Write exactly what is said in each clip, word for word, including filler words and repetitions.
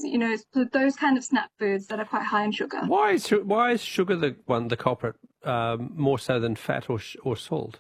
you know, those kind of snap foods that are quite high in sugar. Why is why is sugar the one the culprit um, more so than fat or or salt?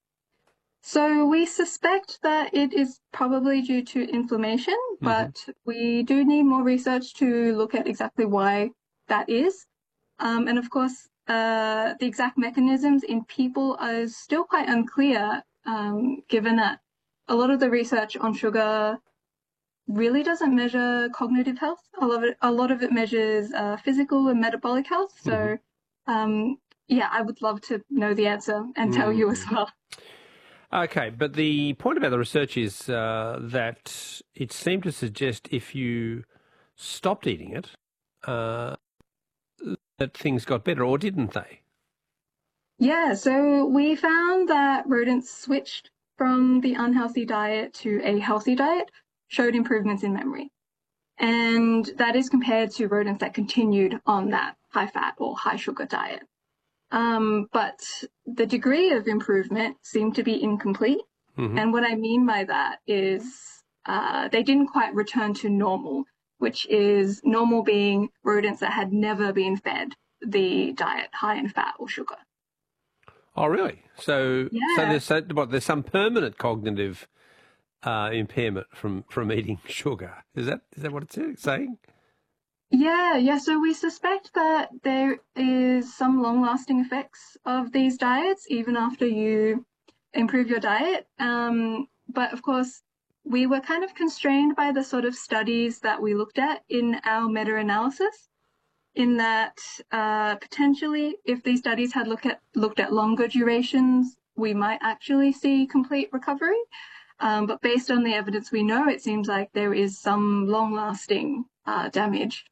So we suspect that it is probably due to inflammation, Mm-hmm. but we do need more research to look at exactly why that is. Um, and of course, uh, the exact mechanisms in people are still quite unclear, um, given that a lot of the research on sugar really doesn't measure cognitive health. A lot of it, a lot of it measures uh, physical and metabolic health. So, mm-hmm. um, yeah, I would love to know the answer and tell mm-hmm. you as well. Okay, but the point about the research is uh, that it seemed to suggest if you stopped eating it, uh, that things got better, or didn't they? Yeah, so we found that rodents switched from the unhealthy diet to a healthy diet, showed improvements in memory. And that is compared to rodents that continued on that high-fat or high-sugar diet. Um, but the degree of improvement seemed to be incomplete. Mm-hmm. And what I mean by that is uh, they didn't quite return to normal, which is normal being rodents that had never been fed the diet high in fat or sugar. Oh, really? So, yeah. so there's so, what, there's some permanent cognitive uh, impairment from, from eating sugar. Is that is that what it's saying? Yeah, yeah. So we suspect that there is some long-lasting effects of these diets even after you improve your diet. Um, but of course, we were kind of constrained by the sort of studies that we looked at in our meta-analysis, in that uh, potentially if these studies had looked at looked at longer durations, we might actually see complete recovery. Um, but based on the evidence we know, it seems like there is some long-lasting uh, damage.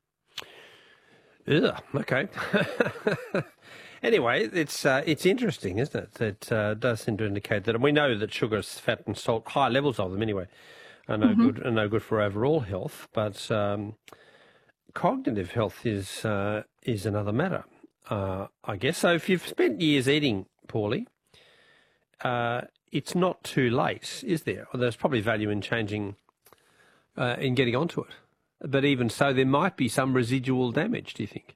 Yeah. Okay. Anyway, it's uh, it's interesting, isn't it? It uh, does seem to indicate that, and we know that sugar, fat, and salt, high levels of them anyway, are no mm-hmm. good, are no good for overall health. But um, cognitive health is uh, is another matter, uh, I guess. So if you've spent years eating poorly, uh, it's not too late, is there? Well, there's probably value in changing, uh, in getting onto it. But even so, there might be some residual damage, do you think?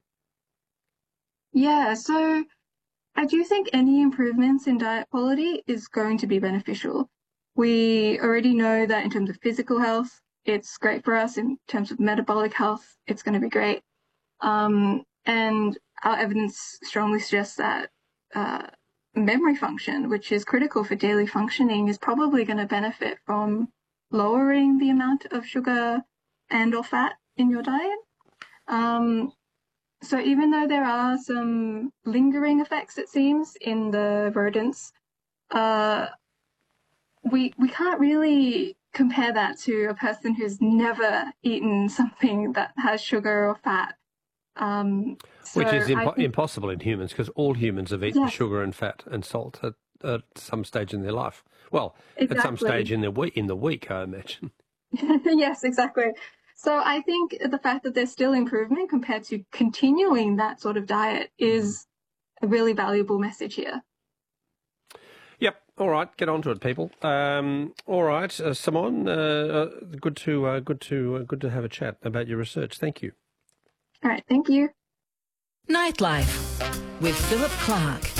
Yeah, so I do think any improvements in diet quality is going to be beneficial. We already know that in terms of physical health, it's great for us. In terms of metabolic health, it's going to be great. Um, and our evidence strongly suggests that uh, memory function, which is critical for daily functioning, is probably going to benefit from lowering the amount of sugar and or fat in your diet. Um, so even though there are some lingering effects, it seems, in the rodents, uh, we we can't really compare that to a person who's never eaten something that has sugar or fat. Um, so Which is impo- think, impossible in humans, because all humans have eaten yes. sugar and fat and salt at, at some stage in their life. Well, exactly. at some stage in the week, in the week, I imagine. Yes, exactly. So I think the fact that there's still improvement compared to continuing that sort of diet is a really valuable message here. Yep. All right. Get on to it, people. Um, all right, uh, Simone. Uh, uh, good to uh, good to uh, good to have a chat about your research. Thank you. All right. Thank you. Nightlife with Philip Clark.